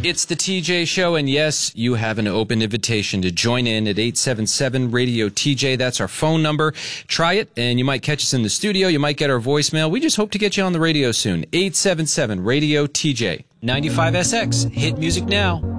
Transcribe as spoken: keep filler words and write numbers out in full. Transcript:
It's the T J Show, and yes, you have an open invitation to join in at eight seven seven radio T J. That's our phone number. Try it, and you might catch us in the studio. You might get our voicemail. We just hope to get you on the radio soon. eight seven seven radio T J. ninety-five S X. Hit music now.